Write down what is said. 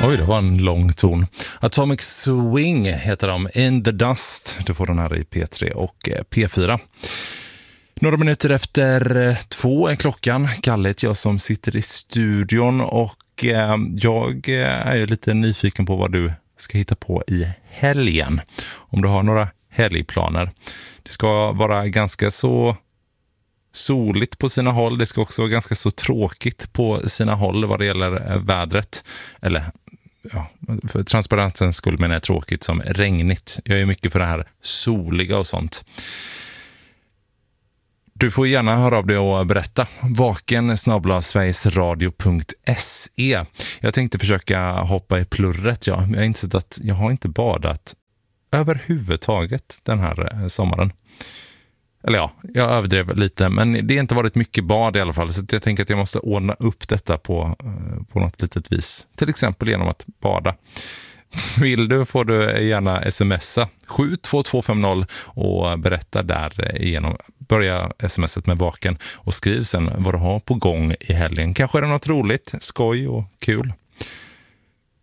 Oj, det var en lång ton. Atomic Swing heter de, In the Dust. Du får den här i P3 och P4. Några minuter efter 2 är klockan. Kalle, jag som sitter i studion och jag är ju lite nyfiken på vad du ska hitta på i helgen. Om du har några helgplaner. Det ska vara ganska så soligt på sina håll. Det ska också vara ganska så tråkigt på sina håll vad det gäller vädret. Eller ja, för transparensens skull menar jag tråkigt som regnigt. Jag är mycket för det här soliga och sånt. Du får gärna höra av dig och berätta. vaken@sverigesradio.se. Jag tänkte försöka hoppa i plurret. Jag har insett att jag har inte badat överhuvudtaget den här sommaren. Eller ja, jag överdrev lite, men det har inte varit mycket bad i alla fall, så jag tänker att jag måste ordna upp detta på något litet vis. Till exempel genom att bada. Vill du får du gärna smsa 72250 och berätta där igenom. Börja sms:et med vaken och skriv sen vad du har på gång i helgen. Kanske är det något roligt, skoj och kul.